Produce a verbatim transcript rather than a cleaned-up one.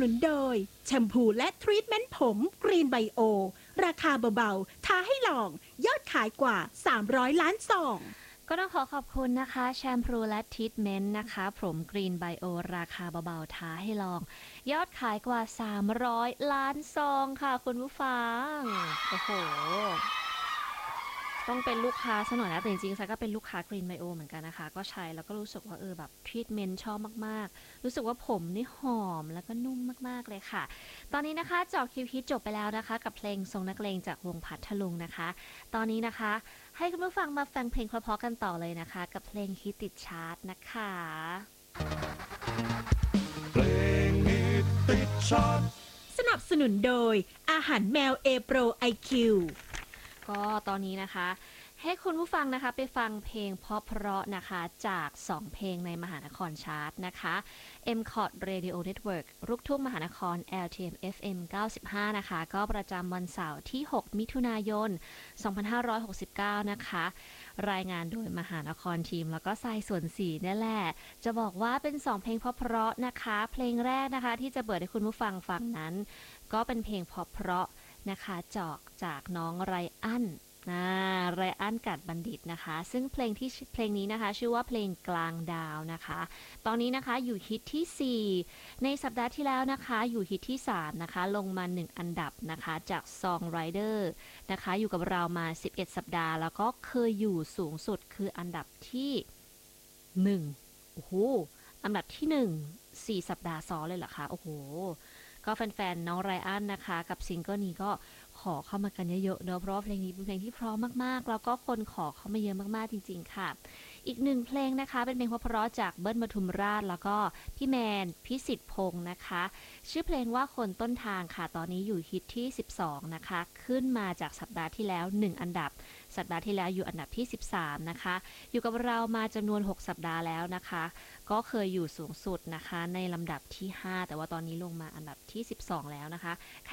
นุนโดยแชมพูและทรีทเมนต์ผมกรีนไบโอราคาเบาๆท้าให้ลองยอดขายกว่าสามร้อยล้านซองก็ต้องขอขอบคุณนะคะแชมพูและทรีทเมนต์นะคะผมกรีนไบโอราคาเบาๆท้าให้ลองยอดขายกว่าสามร้อยล้านซองค่ะคุณผู้ฟังโอ้โหต้องเป็นลูกค้าซะหน่อยนะแต่จริงๆซะก็เป็นลูกค้ากรีนไบโอเหมือนกันนะคะก็ใช้แล้วก็รู้สึกว่าเออแบบทรีทเมนต์ชอบมากๆรู้สึกว่าผมนี่หอมแล้วก็นุ่มมากๆเลยค่ะตอนนี้นะคะเจาะคิวฮิตจบไปแล้วนะคะกับเพลงทรงนักเลงจากวงพัทลุงนะคะตอนนี้นะคะให้คุณผู้ฟังมาฟังเพลงเพราะๆกันต่อเลยนะคะกับเพลงฮิตติดชาร์ตนะคะเพลงฮิตติดชาร์ตสนับสนุนโดยอาหารแมวเอโปรไอคิวก็ตอนนี้นะคะให้คุณผู้ฟังนะคะไปฟังเพลงเพราะๆนะคะจากสองเพลงในมหานครชาร์ตนะคะ เอ็ม คอร์ด Radio Network ลูกทุ่งมหานคร แอล ที เอ็ม เอฟ เอ็ม เก้าสิบห้านะคะก็ประจำวันเสาร์ที่หกมิถุนายนสองพันห้าร้อยหกสิบเก้านะคะรายงานโดยมหานครทีมแล้วก็ทรายส่วนสีนี่แหละจะบอกว่าเป็นสองเพลงเพราะๆนะคะเพลงแรกนะคะที่จะเปิดให้คุณผู้ฟังฟังนั้นก็เป็นเพลงเพราะๆนะคะจอกจากน้องไรอันนะไรอันกัดบัณฑิตนะคะซึ่งเพลงที่เพลงนี้นะคะชื่อว่าเพลงกลางดาวนะคะตอนนี้นะคะอยู่ฮิตที่สี่ในสัปดาห์ที่แล้วนะคะอยู่ฮิตที่สามนะคะลงมาหนึ่งอันดับนะคะจาก Songwriter นะคะอยู่กับเรามาสิบเอ็ดสัปดาห์แล้วก็เคยอยู่สูงสุดคืออันดับที่หนึ่งโอ้โหอันดับที่หนึ่ง สี่สัปดาห์ซ้อนเลยเหรอคะโอ้โหก็แฟนๆน้องไรอันนะคะกับซิงเกิลนี้ก็ขอเข้ามากันเยอะๆเนอะเพราะว่าเพลงนี้เป็นเพลงที่เพราะมากๆแล้วก็คนขอเข้ามาเยอะมากๆจริงๆค่ะอีกหนึ่งเพลงนะคะเป็นเพลงเพราะๆจากเบิ้ลปทุมราชแล้วก็พี่แมนพิสิทธิ์พงศ์นะคะชื่อเพลงว่าคนต้นทางค่ะตอนนี้อยู่ฮิตที่สิบสองนะคะขึ้นมาจากสัปดาห์ที่แล้วหนึ่งอันดับสัปดาห์ที่แล้วอยู่อันดับที่สิบสามนะคะอยู่กับเรามาจำนวนหกสัปดาห์แล้วนะคะก็เคยอยู่สูงสุดนะคะในลำดับที่ห้าแต่ว่าตอนนี้ลงมาอันดับที่สิบสองแล้วนะคะ